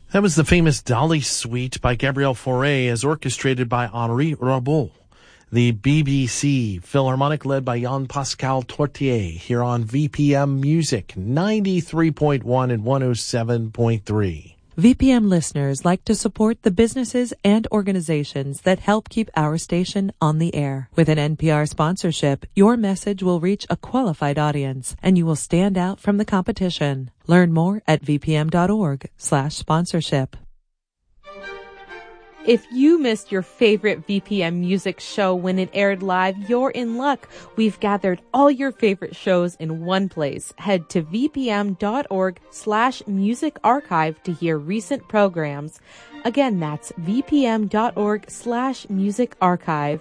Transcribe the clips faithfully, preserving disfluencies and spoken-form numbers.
That was the famous Dolly Suite by Gabriel Fauré as orchestrated by Henri Rabault. The B B C Philharmonic led by Jean-Pascal Tortier here on V P M Music ninety-three point one and one oh seven point three. V P M listeners like to support the businesses and organizations that help keep our station on the air. With an N P R sponsorship, your message will reach a qualified audience and you will stand out from the competition. Learn more at vpm.org slash sponsorship. If you missed your favorite V P M Music show when it aired live, you're in luck. We've gathered all your favorite shows in one place. Head to vpm.org slash music archive to hear recent programs. Again, that's vpm.org slash music archive.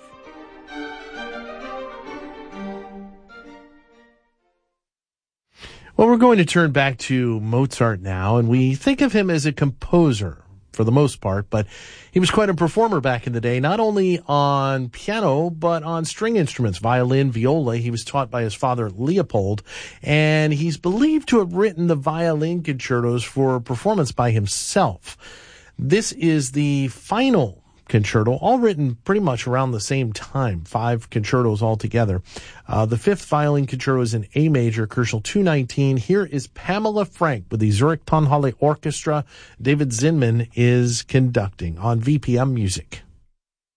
Well, we're going to turn back to Mozart now, and we think of him as a composer for the most part, but he was quite a performer back in the day, not only on piano, but on string instruments, violin, viola. He was taught by his father, Leopold, and he's believed to have written the violin concertos for performance by himself. This is the final concerto, all written pretty much around the same time, five concertos altogether. Uh, the fifth violin concerto is in A major, Köchel two nineteen. Here is Pamela Frank with the Zurich Tonhalle Orchestra. David Zinman is conducting on V P M Music.